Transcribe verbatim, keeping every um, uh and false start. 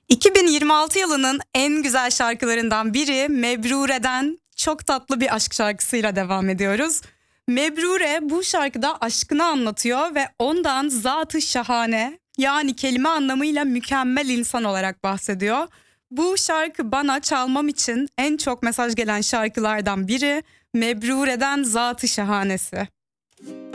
iki bin yirmi altı yılının en güzel şarkılarından biri Mebrure'den çok tatlı bir aşk şarkısıyla devam ediyoruz. Mebrure bu şarkıda aşkını anlatıyor ve ondan zat-ı şahane, yani kelime anlamıyla mükemmel insan olarak bahsediyor. Bu şarkı bana çalmam için en çok mesaj gelen şarkılardan biri Mebrure'den Zat-ı Şahanesi.